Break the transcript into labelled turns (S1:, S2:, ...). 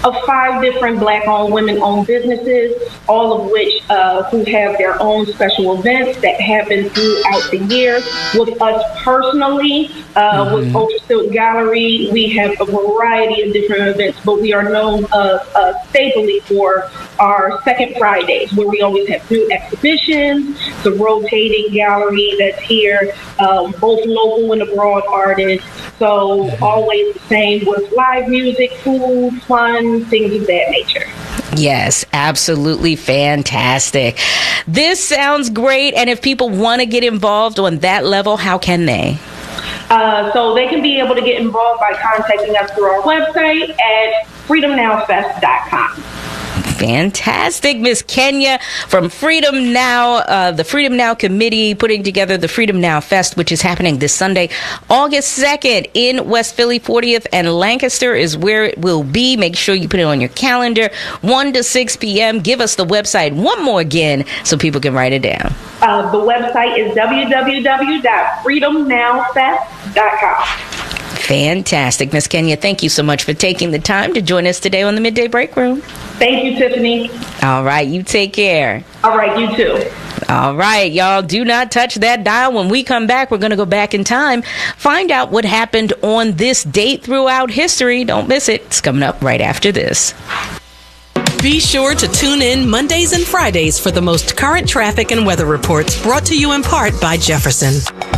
S1: of 5 different Black-owned, women-owned businesses, all of which who have their own special events that happen throughout the year. With us personally, with Ultra Silk Gallery, we have a variety of different events, but we are known stably for our second Fridays, where we always have new exhibitions, the rotating gallery that's here, both local and abroad artists. So always the same with live music, food, fun, things of that nature.
S2: Yes, absolutely fantastic. This sounds great. And if people want to get involved on that level, how can they?
S1: So they can be able to get involved by contacting us through our website at freedomnowfest.com.
S2: Fantastic. Miss Kenya from Freedom Now, the Freedom Now Committee putting together the Freedom Now Fest, which is happening this Sunday, August 2nd in West Philly. 40th and Lancaster is where it will be. Make sure you put it on your calendar, 1 to 6 p.m. Give us the website one more again so people can write it down.
S1: The website is www.freedomnowfest.com.
S2: Fantastic. Miss Kenya, thank you so much for taking the time to join us today on the Midday Break Room.
S1: Thank you, Tiffany.
S2: All right, you take care.
S1: All right, you too.
S2: All right, y'all, do not touch that dial. When we come back, we're going to go back in time, find out what happened on this date throughout history. Don't miss it. It's coming up right after this.
S3: Be sure to tune in Mondays and Fridays for the most current traffic and weather reports, brought to you in part by Jefferson.